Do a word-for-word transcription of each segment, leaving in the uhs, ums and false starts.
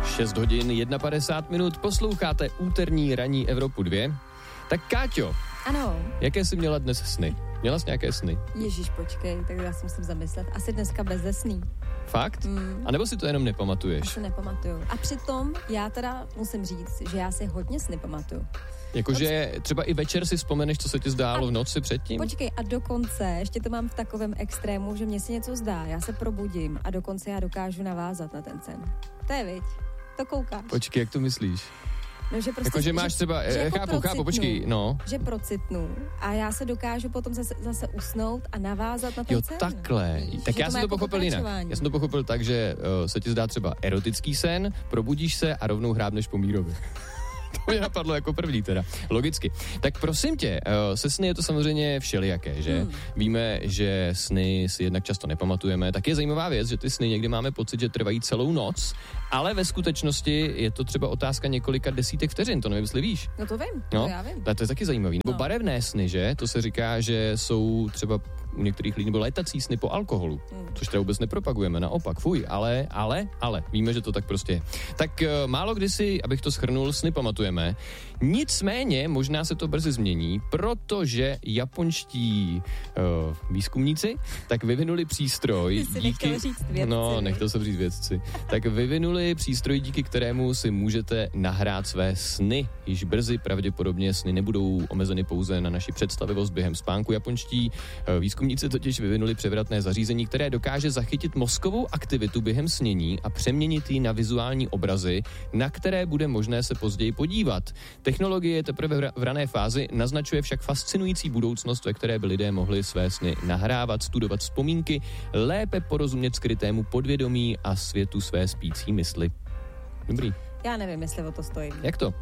šest hodin padesát minut, posloucháte úterní ranní Evropu dva. Tak Káťo, ano. Jaké jsi měla dnes sny? Měla jsi nějaké sny? Ježíš, počkej, tak já si musím zamyslet. Asi dneska bezesný. Fakt? Mm. A nebo si to jenom nepamatuješ? Asi nepamatuju. A přitom já teda musím říct, že já si hodně sny pamatuju. Jakože třeba i večer si vzpomeneš, co se ti zdálo a v noci předtím? Počkej, a dokonce, ještě to mám v takovém extrému, že mě se něco zdá, já se probudím a dokonce já dokážu navázat na ten sen. To je viď, to koukáš. Počkej, jak to myslíš? No, že prostě, jakože máš že, třeba, že jako chápu, procitnu, chápu, počkej, no. Že procitnu a já se dokážu potom zase, zase usnout a navázat na ten jo, sen. Jo, takhle. Tak já jsem to pochopil jinak. Já jsem to pochopil tak, že uh, se ti zdá třeba erotický sen, probudíš se a rovnou hrábneš po Mírovi. To mě napadlo jako první teda. Logicky. Tak prosím tě, se sny je to samozřejmě všelijaké, že? Hmm. Víme, že sny si jednak často nepamatujeme. Tak je zajímavá věc, že ty sny někdy máme pocit, že trvají celou noc, ale ve skutečnosti je to třeba otázka několika desítek vteřin, to nevím, jestli víš. No to vím, no, to já vím. To je taky zajímavý. Nebo no. barevné sny, že? To se říká, že jsou třeba u některých lidí, nebo létací sny po alkoholu, hmm. což teda vůbec nepropagujeme, naopak, fuj, ale, ale, ale, víme, že to tak prostě je. Tak uh, málo kdy si, abych to shrnul, sny pamatujeme. Nicméně, možná se to brzy změní, protože japonští uh, výzkumníci tak vyvinuli přístroj. Ty díky, nechtěl říct vědci. No, nechtěl jsem říct vědci. Tak vyvinuli přístroj, díky kterému si můžete nahrát své sny. Již brzy pravděpodobně sny nebudou omezeny pouze na naši představivost během spánku. Japonští uh, výzkumníci totiž vyvinuli převratné zařízení, které dokáže zachytit mozkovou aktivitu během snění a přeměnit ji na vizuální obrazy, na které bude možné se později podívat. Technologie je teprve v rané fázi, naznačuje však fascinující budoucnost, ve které by lidé mohli své sny nahrávat, studovat vzpomínky, lépe porozumět skrytému podvědomí a světu své spící mysli. Dobrý. Já nevím, jestli o to stojím. Jak to?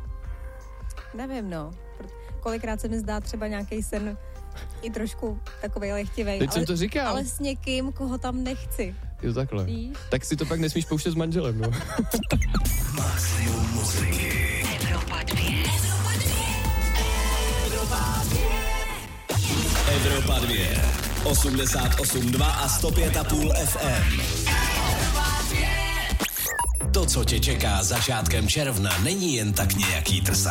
Nevím, no. Kolikrát se mi zdá třeba nějaký sen i trošku takovej lehtivej. Teď ale, jsem to říkal. Ale s někým, koho tam nechci. Jo, takhle. Víš? Tak si to pak nesmíš pouštět s manželem, no. Maximum muziky. Evropa dva. Evropa dva. Evropa dva. osmdesát osm dva a sto pět a půl F M. To, co tě čeká začátkem června, není jen tak nějaký trsák.